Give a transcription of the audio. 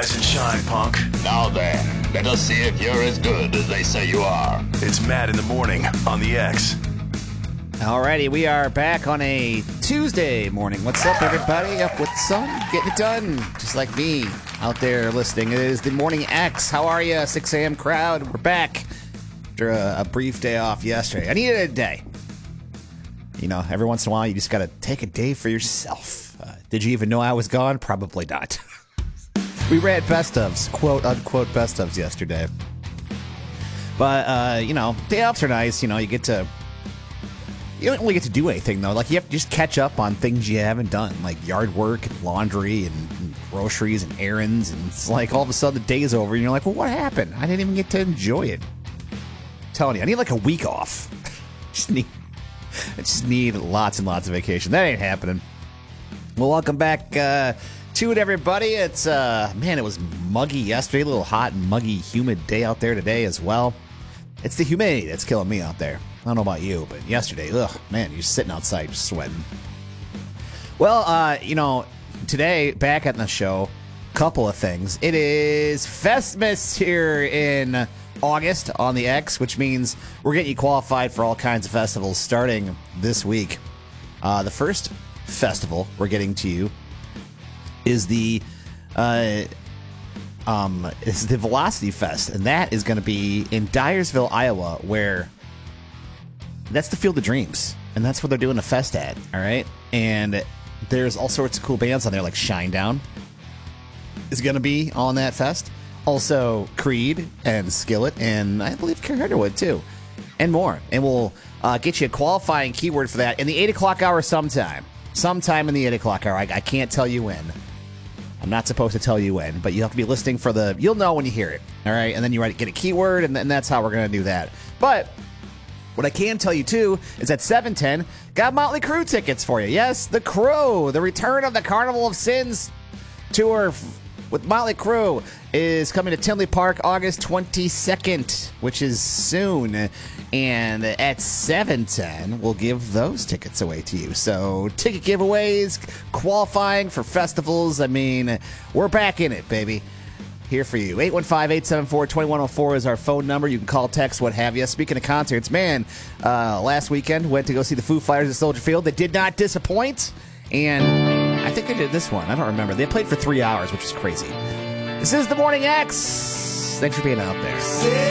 Rise and shine, punk. Now then, let us see if you're as good as they say you are. It's Matt in the morning on the X. Alrighty, we are back on a Tuesday morning. What's up, everybody? Up with the sun, getting it done, just like me out there listening. It is the Morning X. How are you, 6 a.m. crowd? We're back after a brief day off yesterday. I needed a day. You know, every once in a while, you just got to take a day for yourself. Did you even know I was gone? Probably not. We read best ofs, quote unquote best ofs yesterday. But, you know, day offs are nice. You know, you don't really get to do anything, though. Like, you have to just catch up on things you haven't done, like yard work and laundry and groceries and errands. And it's like all of a sudden the day's over and you're like, well, what happened? I didn't even get to enjoy it. I'm telling you, I need like a week off. I just need lots and lots of vacation. That ain't happening. Well, welcome back to it, everybody. It's, man, it was muggy yesterday. A little hot and muggy, humid day out there today as well. It's the humidity that's killing me out there. I don't know about you, but yesterday, man, you're sitting outside just sweating. Well, you know, today, back at the show, couple of things. It is Festmas here in August on the X, which means we're getting you qualified for all kinds of festivals starting this week. The first festival we're getting to you is the Velocity Fest, and that is going to be in Dyersville, Iowa, where that's the Field of Dreams, and that's where they're doing a fest at, all right? And there's all sorts of cool bands on there, like Shinedown is going to be on that fest. Also, Creed and Skillet, and I believe Carrie Underwood, too, and more. And we'll get you a qualifying keyword for that in the 8 o'clock hour sometime. Sometime in the 8 o'clock hour. I can't tell you when. I'm not supposed to tell you when, but you have to be listening for you'll know when you hear it, all right? And then you get a keyword, and that's how we're going to do that. But what I can tell you, too, is at 7:10, got Motley Crue tickets for you. Yes, The Crow, the return of the Carnival of Sins tour with Motley Crue is coming to Tinley Park August 22nd, which is soon. And at 7:10, we'll give those tickets away to you. So ticket giveaways, qualifying for festivals. I mean, we're back in it, baby. Here for you. 815-874-2104 is our phone number. You can call, text, what have you. Speaking of concerts, man, last weekend went to go see the Foo Fighters at Soldier Field. They did not disappoint. And I think they did this one. I don't remember. They played for 3 hours, which is crazy. This is the Morning X. Thanks for being out there.